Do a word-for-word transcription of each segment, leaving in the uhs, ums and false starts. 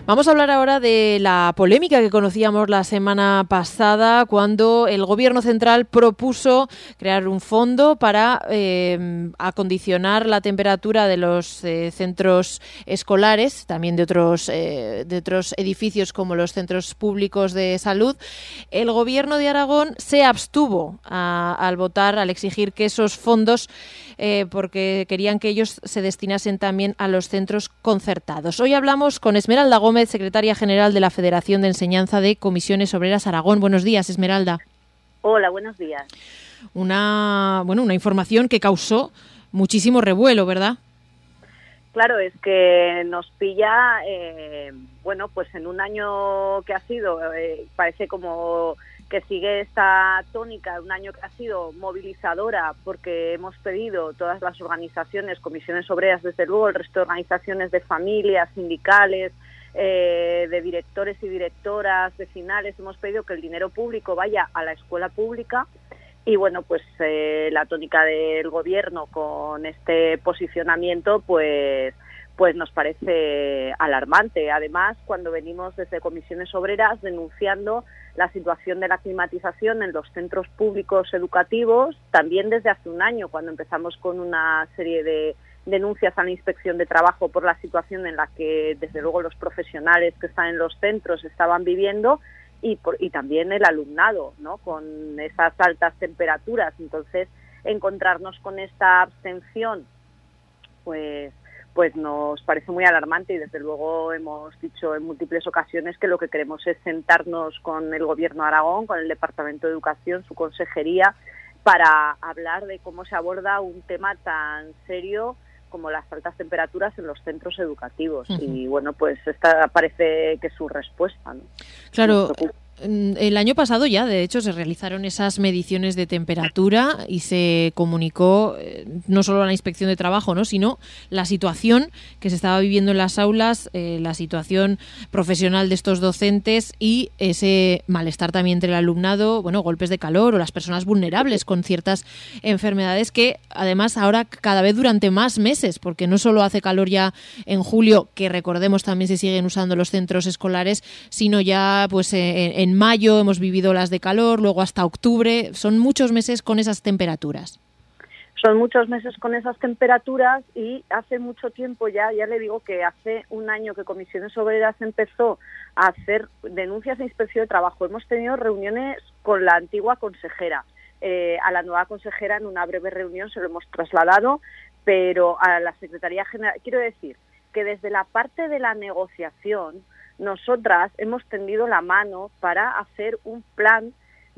Vamos a hablar ahora de la polémica que conocíamos la semana pasada cuando el Gobierno central propuso crear un fondo para eh, acondicionar la temperatura de los eh, centros escolares, también de otros, eh, de otros edificios como los centros públicos de salud. El Gobierno de Aragón se abstuvo a, al votar, al exigir que esos fondos, eh, porque querían que ellos se destinasen también a los centros concertados. Hoy hablamos con Esmeralda Gómez, secretaria general de la Federación de Enseñanza de Comisiones Obreras Aragón. Buenos días, Esmeralda. Hola, buenos días. Una, bueno, una información que causó muchísimo revuelo, ¿verdad? Claro, es que nos pilla, eh, bueno, pues en un año que ha sido, eh, parece como que sigue esta tónica, un año que ha sido movilizadora, porque hemos pedido todas las organizaciones, comisiones obreras, desde luego, el resto de organizaciones de familias, sindicales, eh, de directores y directoras vecinales, hemos pedido que el dinero público vaya a la escuela pública. Y bueno, pues eh, la tónica del Gobierno con este posicionamiento, pues, pues nos parece alarmante. Además, cuando venimos desde comisiones obreras denunciando la situación de la climatización en los centros públicos educativos, también desde hace un año, cuando empezamos con una serie de denuncias a la Inspección de Trabajo por la situación en la que, desde luego, los profesionales que están en los centros estaban viviendo, y, por, y también el alumnado, ¿no?, con esas altas temperaturas. Entonces, encontrarnos con esta abstención, pues, pues nos parece muy alarmante, y desde luego hemos dicho en múltiples ocasiones que lo que queremos es sentarnos con el Gobierno de Aragón, con el Departamento de Educación, su consejería, para hablar de cómo se aborda un tema tan serio como las altas temperaturas en los centros educativos. Uh-huh. Y bueno, pues esta parece que es su respuesta, ¿no? Claro. El año pasado ya, de hecho, se realizaron esas mediciones de temperatura y se comunicó eh, no solo a la Inspección de Trabajo, ¿no?, sino la situación que se estaba viviendo en las aulas, eh, la situación profesional de estos docentes y ese malestar también entre el alumnado, bueno, golpes de calor o las personas vulnerables con ciertas enfermedades que además ahora cada vez durante más meses, porque no solo hace calor ya en julio, que recordemos también se siguen usando los centros escolares, sino ya pues eh, en En mayo hemos vivido las de calor, luego hasta octubre. Son muchos meses con esas temperaturas. Son muchos meses con esas temperaturas y hace mucho tiempo ya, ya le digo que hace un año que Comisiones Obreras empezó a hacer denuncias de Inspección de Trabajo. Hemos tenido reuniones con la antigua consejera. Eh, a la nueva consejera en una breve reunión se lo hemos trasladado, pero a la Secretaría General, quiero decir que desde la parte de la negociación, nosotras hemos tendido la mano para hacer un plan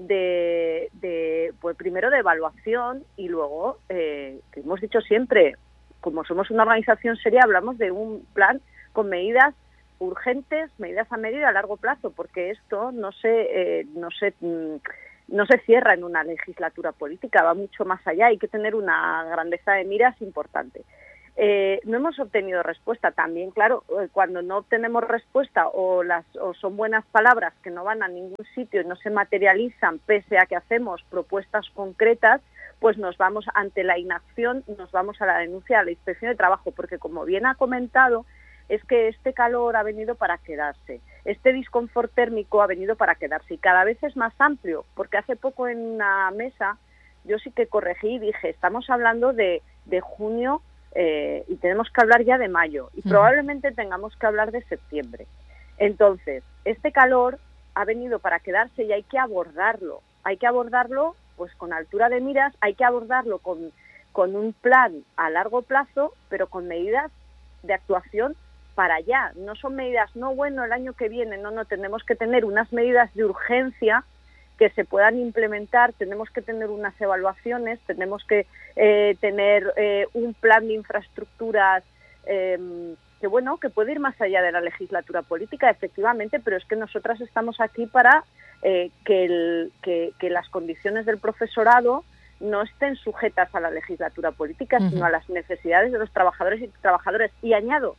de, de pues primero de evaluación y luego, eh, que hemos dicho siempre, como somos una organización seria, hablamos de un plan con medidas urgentes, medidas a medio y a largo plazo, porque esto no se, eh, no se, no se cierra en una legislatura política, va mucho más allá, hay que tener una grandeza de miras importante. Eh, no hemos obtenido respuesta. También, claro, cuando no obtenemos respuesta o, las, o son buenas palabras que no van a ningún sitio y no se materializan pese a que hacemos propuestas concretas, pues nos vamos ante la inacción, nos vamos a la denuncia a la Inspección de Trabajo, porque como bien ha comentado, es que este calor ha venido para quedarse, este disconfort térmico ha venido para quedarse y cada vez es más amplio, porque hace poco en una mesa yo sí que corregí y dije, estamos hablando de, de junio, Eh, y tenemos que hablar ya de mayo y probablemente tengamos que hablar de septiembre. Entonces, este calor ha venido para quedarse y hay que abordarlo. Hay que abordarlo pues con altura de miras, hay que abordarlo con, con un plan a largo plazo, pero con medidas de actuación para allá. No son medidas, no, bueno, el año que viene, no, no, tenemos que tener unas medidas de urgencia que se puedan implementar, tenemos que tener unas evaluaciones, tenemos que eh, tener eh, un plan de infraestructuras eh, que bueno, que puede ir más allá de la legislatura política, efectivamente, pero es que nosotras estamos aquí para eh, que, el, que, que las condiciones del profesorado no estén sujetas a la legislatura política, uh-huh. sino a las necesidades de los trabajadores y trabajadoras. Y añado,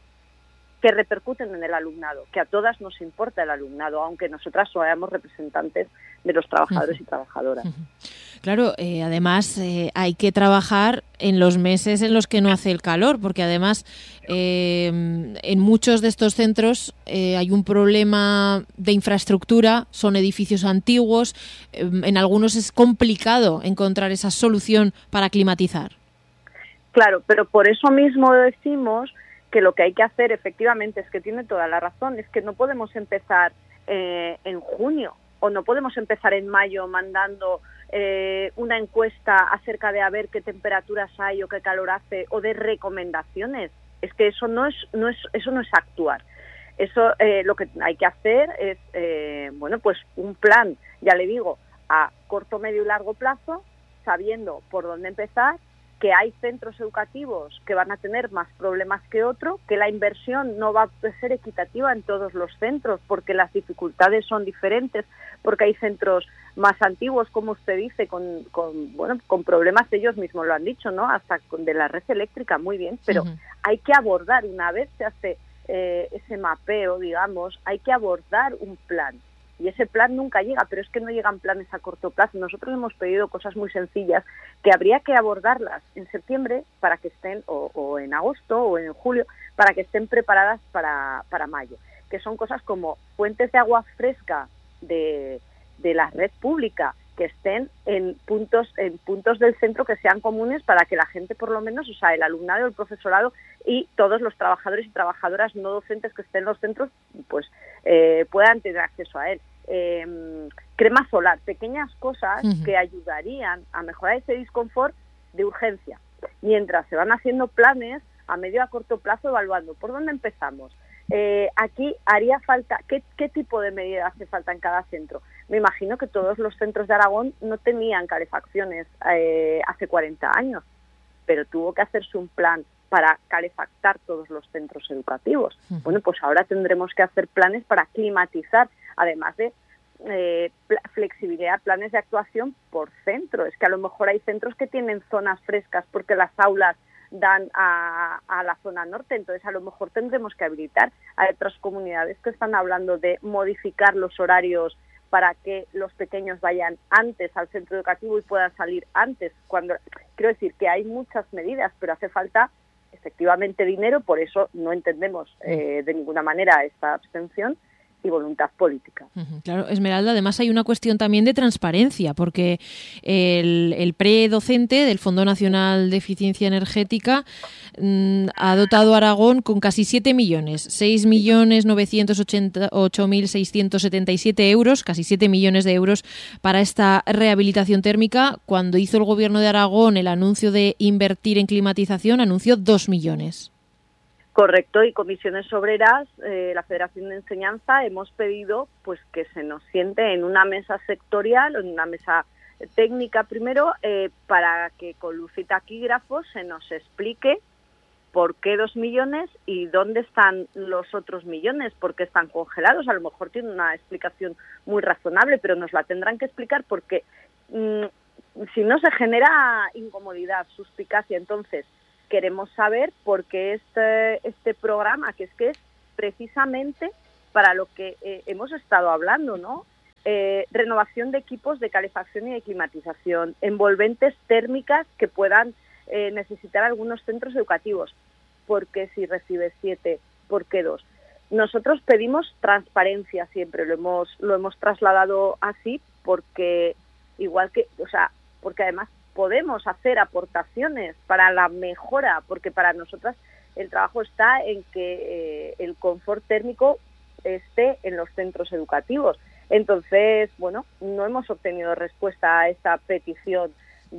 que repercuten en el alumnado, que a todas nos importa el alumnado, aunque nosotras seamos representantes de los trabajadores uh-huh. y trabajadoras. Uh-huh. Claro, eh, además eh, hay que trabajar en los meses en los que no hace el calor, porque además eh, en muchos de estos centros eh, hay un problema de infraestructura, son edificios antiguos, eh, en algunos es complicado encontrar esa solución para climatizar. Claro, pero por eso mismo decimos que lo que hay que hacer efectivamente es que tiene toda la razón, es que no podemos empezar eh, en junio o no podemos empezar en mayo mandando eh, una encuesta acerca de a ver qué temperaturas hay o qué calor hace o de recomendaciones. Es que eso no es, no es, eso no es actuar. Eso eh, lo que hay que hacer es eh, bueno, pues un plan, ya le digo, a corto, medio y largo plazo, sabiendo por dónde empezar, que hay centros educativos que van a tener más problemas que otros, que la inversión no va a ser equitativa en todos los centros, porque las dificultades son diferentes, porque hay centros más antiguos, como usted dice, con, con bueno, con problemas, ellos mismos lo han dicho, ¿no? Hasta con de la red eléctrica, muy bien, pero uh-huh. hay que abordar, una vez se hace eh, ese mapeo, digamos, hay que abordar un plan. Y ese plan nunca llega, pero es que no llegan planes a corto plazo. Nosotros hemos pedido cosas muy sencillas que habría que abordarlas en septiembre para que estén, o, o en agosto o en julio, para que estén preparadas para, para mayo. Que son cosas como fuentes de agua fresca de, de la red pública, que estén en puntos en puntos del centro que sean comunes para que la gente, por lo menos, o sea, el alumnado, el profesorado y todos los trabajadores y trabajadoras no docentes que estén en los centros, pues eh, puedan tener acceso a él. Eh, crema solar, pequeñas cosas uh-huh. que ayudarían a mejorar ese disconfort de urgencia, mientras se van haciendo planes a medio y a corto plazo evaluando por dónde empezamos. Eh, aquí haría falta, ¿qué, ¿qué tipo de medidas hace falta en cada centro? Me imagino que todos los centros de Aragón no tenían calefacciones eh, hace cuarenta años, pero tuvo que hacerse un plan para calefactar todos los centros educativos. Uh-huh. Bueno, pues ahora tendremos que hacer planes para climatizar, además de eh, pl- flexibilidad, planes de actuación por centro. Es que a lo mejor hay centros que tienen zonas frescas porque las aulas dan a, a la zona norte, entonces a lo mejor tendremos que habilitar. Hay otras comunidades que están hablando de modificar los horarios para que los pequeños vayan antes al centro educativo y puedan salir antes. Cuando quiero decir que hay muchas medidas, pero hace falta efectivamente dinero, por eso no entendemos eh, de ninguna manera esta abstención y voluntad política. Claro, Esmeralda, además hay una cuestión también de transparencia, porque el, el predocente del Fondo Nacional de Eficiencia Energética mmm, ha dotado a Aragón con casi siete millones, seis millones novecientos ochenta y ocho mil seiscientos setenta y siete euros, casi siete millones de euros para esta rehabilitación térmica. Cuando hizo el Gobierno de Aragón el anuncio de invertir en climatización, anunció dos millones. Correcto, y Comisiones Obreras, eh, la Federación de Enseñanza, hemos pedido pues que se nos siente en una mesa sectorial o en una mesa técnica primero eh, para que con luz y taquígrafos se nos explique por qué dos millones y dónde están los otros millones, por qué están congelados. A lo mejor tiene una explicación muy razonable, pero nos la tendrán que explicar porque mmm, si no se genera incomodidad, suspicacia. Entonces queremos saber por qué este, este programa, que es que es precisamente para lo que eh, hemos estado hablando, ¿no? Eh, renovación de equipos de calefacción y de climatización, envolventes térmicas que puedan eh, necesitar algunos centros educativos. ¿Por qué si recibes siete? ¿Por qué dos? Nosotros pedimos transparencia siempre, lo hemos, lo hemos trasladado así porque igual que, o sea, porque además podemos hacer aportaciones para la mejora, porque para nosotras el trabajo está en que eh, el confort térmico esté en los centros educativos. Entonces, bueno, no hemos obtenido respuesta a esta petición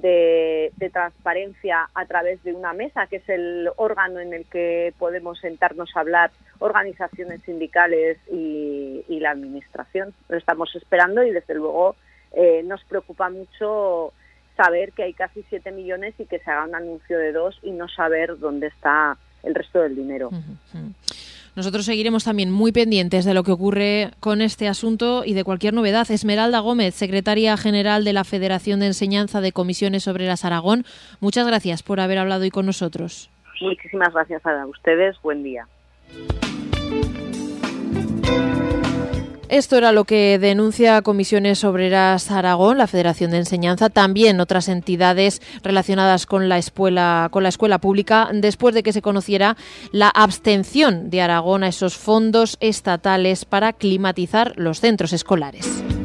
de, de transparencia a través de una mesa, que es el órgano en el que podemos sentarnos a hablar organizaciones sindicales y, y la administración. Lo estamos esperando y, desde luego, eh, nos preocupa mucho saber que hay casi siete millones y que se haga un anuncio de dos y no saber dónde está el resto del dinero. Uh-huh. Nosotros seguiremos también muy pendientes de lo que ocurre con este asunto y de cualquier novedad. Esmeralda Gómez, secretaria general de la Federación de Enseñanza de Comisiones Obreras Aragón, muchas gracias por haber hablado hoy con nosotros. Muchísimas gracias a ustedes. Buen día. Esto era lo que denuncia Comisiones Obreras Aragón, la Federación de Enseñanza, también otras entidades relacionadas con la escuela, con la escuela pública, después de que se conociera la abstención de Aragón a esos fondos estatales para climatizar los centros escolares.